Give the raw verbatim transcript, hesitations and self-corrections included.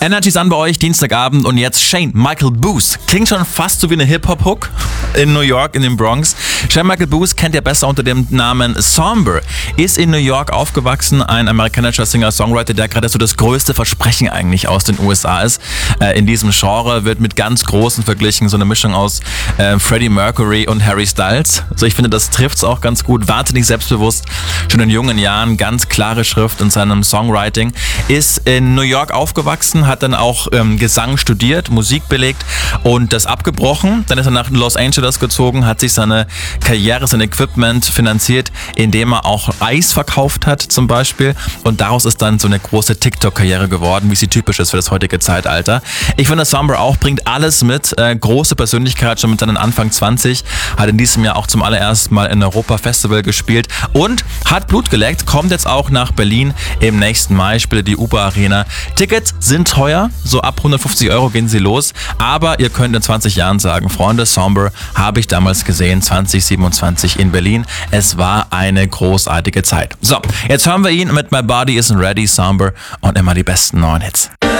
Energy's an bei euch, Dienstagabend und jetzt Shane Michael Booth. Klingt schon fast so wie eine Hip-Hop-Hook in New York, in den Bronx. Shane Michael Booth kennt ihr besser unter dem Namen Somber. Ist in New York aufgewachsen, ein amerikanischer Singer-Songwriter, der gerade so das größte Versprechen eigentlich aus den U S A ist. Äh, in diesem Genre wird mit ganz Großen verglichen, so eine Mischung aus äh, Freddie Mercury und Harry Styles. Also ich finde, das trifft's auch ganz gut. Wahnsinnig selbstbewusst, schon in jungen Jahren, ganz klare Schrift in seinem Songwriting. Ist in New York aufgewachsen, hat dann auch ähm, Gesang studiert, Musik belegt und das abgebrochen. Dann ist er nach Los Angeles gezogen, hat sich seine Karriere, sein Equipment finanziert, indem er auch Eis verkauft hat zum Beispiel. Und daraus ist dann so eine große TikTok-Karriere geworden, wie sie typisch ist für das heutige Zeitalter. Ich finde, Somber auch bringt alles mit. Äh, große Persönlichkeit, schon mit seinen Anfang zwanzig. Hat in diesem Jahr auch zum allerersten Mal in Europa Festival gespielt und hat Blut geleckt. Kommt jetzt auch nach Berlin im nächsten Mai, spielt die Uber Arena. Tickets sind teuer, so ab hundertfünfzig Euro gehen sie los. Aber ihr könnt in zwanzig Jahren sagen, Freunde, Somber habe ich damals gesehen, zwanzig siebenundzwanzig in Berlin. Es war eine großartige Zeit. So, jetzt hören wir ihn mit My Body Isn't Ready, Somber und immer die besten neuen Hits.